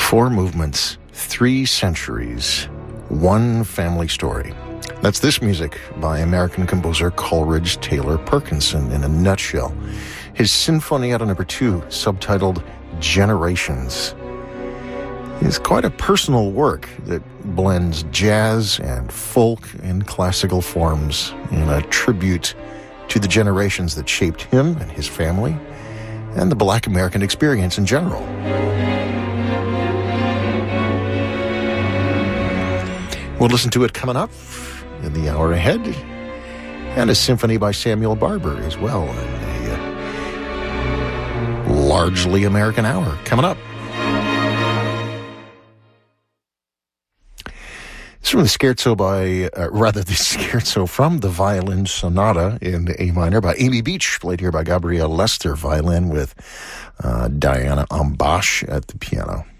4 movements, 3 centuries, 1 family story. That's this music by American composer Coleridge Taylor Perkinson in a nutshell. His Sinfonietta No. 2, subtitled Generations, is quite a personal work that blends jazz and folk and classical forms in a tribute to the generations that shaped him and his family and the Black American experience in general. We'll listen to it coming up in the hour ahead, and a symphony by Samuel Barber as well in a largely American hour coming up. It's from the scherzo the scherzo from the Violin Sonata in A minor by Amy Beach, played here by Gabrielle Lester, violin with Diana Ambash at the piano.